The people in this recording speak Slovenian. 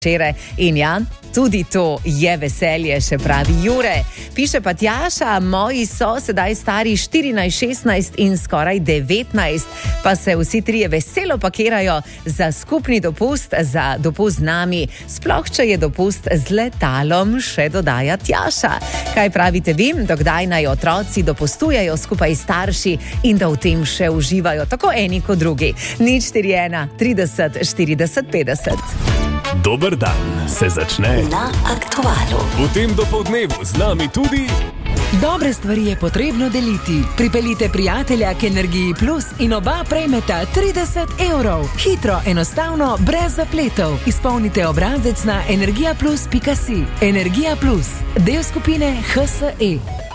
včeraj. In ja, tudi to je veselje, še pravi Jure. Piše pa Tjaša, moji so sedaj stari 14, 16 in skoraj 19, pa se vsi trije veselo pakirajo za skupni dopust, za dopust z nami. Sploh, če je dopust z letalom, še dodaja Tjaša. Kaj pravite vi, dokdaj naj otroci dopustujejo skupaj s starši in da v tem še uživajo, tako eni kot drugi? 041 30 40 50. Dober dan se začne na Aktualu. V tem dopoldnevu z nami tudi... Dobre stvari je potrebno deliti. Pripeljite prijatelja k Energiji Plus in oba prejmeta 30 evrov. Hitro, enostavno, brez zapletov. Izpolnite obrazec na energijaplus.si. Energija Plus, del skupine HSE.